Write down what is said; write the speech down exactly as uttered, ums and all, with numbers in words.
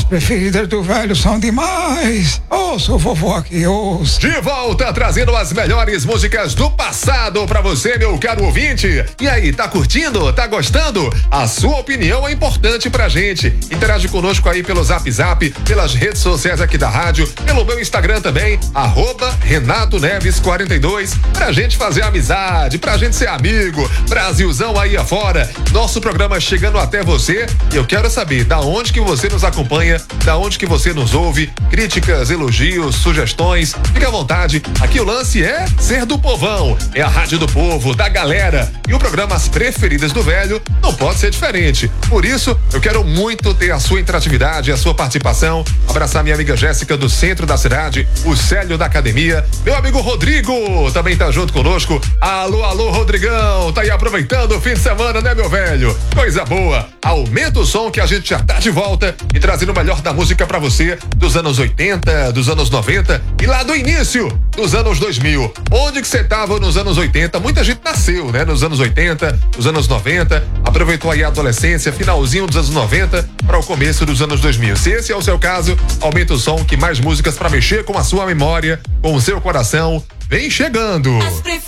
preferidas do velho são demais. Ouça o vovô aqui, ouça. De volta trazendo as melhores músicas do passado pra você, meu caro ouvinte. E aí, tá curtindo? Tá gostando? A sua opinião é importante pra gente. Interage conosco aí pelo Zap Zap, pelas redes sociais aqui da rádio, pelo meu Instagram também, arroba Renato Neves quarenta e dois, pra gente fazer amizade, pra gente ser amigo. Brasilzão aí afora, nosso programa chegando até você. E eu quero saber da onde que você nos acompanha, da onde que você nos ouve, críticas, elogios, sugestões, fica à vontade. Aqui o lance é ser do povão, é a rádio do povo, da galera, e o programa As Preferidas do Velho não pode ser diferente. Por isso, eu quero muito ter a sua interatividade, a sua participação, abraçar minha amiga Jéssica do centro da cidade, o Célio da academia, meu amigo Rodrigo também tá junto conosco. Alô, alô, Rodrigão, tá aí aproveitando o fim de semana, né, meu velho? Coisa boa. Aumenta o som que a gente já tá de volta e trazendo o melhor da música pra você dos anos oitenta, dos anos noventa e lá do início dos anos dois mil. Onde que você tava nos anos oitenta? Muita gente nasceu, né, nos anos oitenta, nos anos noventa, aproveitou aí a adolescência, finalzinho dos anos noventa para o começo dos anos dois mil. Se esse é o seu caso, aumenta o som que mais músicas pra mexer com a sua memória, com o seu coração, vem chegando.